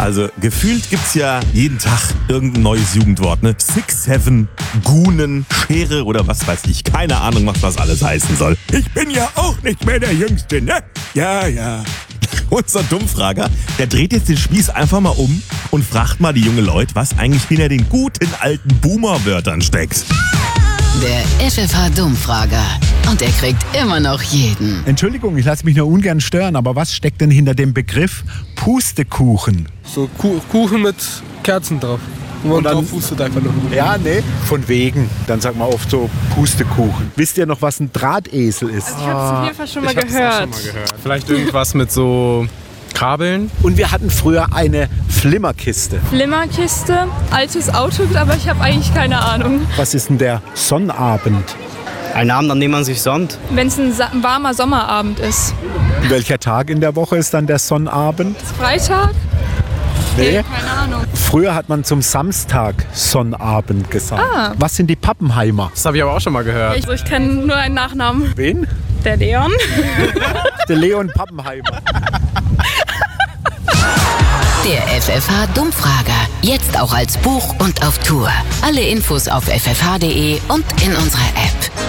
Also gefühlt gibt's ja jeden Tag irgendein neues Jugendwort, ne? 6-7, Gunen, Schere oder was weiß ich. Keine Ahnung, was das alles heißen soll. Ich bin ja auch nicht mehr der Jüngste, ne? Ja. Unser Dummfrager, der dreht jetzt den Spieß einfach mal um und fragt mal die jungen Leute, was eigentlich hinter den guten alten Boomer-Wörtern steckt. Der FFH-Dummfrager. Und er kriegt immer noch jeden. Entschuldigung, ich lasse mich nur ungern stören, aber was steckt denn hinter dem Begriff Pustekuchen? So Kuchen mit Kerzen drauf. Und dann drauf pustet einfach nur. Ja, nee, von wegen. Dann sagt man oft so Pustekuchen. Wisst ihr noch, was ein Drahtesel ist? Also ich habe es auf jeden Fall schon mal gehört. Vielleicht irgendwas mit so Kabeln. Und wir hatten früher eine Flimmerkiste. Flimmerkiste, altes Auto, aber ich habe eigentlich keine Ahnung. Was ist denn der Sonnabend? Ein Abend, an dem man sich sonnt. Wenn es ein warmer Sommerabend ist. Welcher Tag in der Woche ist dann der Sonnabend? Freitag? Nee. Keine Ahnung. Früher hat man zum Samstag Sonnabend gesagt. Ah. Was sind die Pappenheimer? Das habe ich aber auch schon mal gehört. Ich kenne nur einen Nachnamen. Wen? Der Leon. Der Leon Pappenheimer. Der FFH-Dummfrager. Jetzt auch als Buch und auf Tour. Alle Infos auf ffh.de und in unserer App.